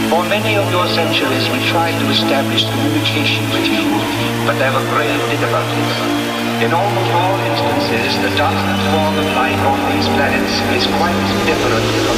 For many of your centuries, we tried to establish communication with you, but there were grave difficulties. In almost all instances, the dominant form of life on these planets is quite different from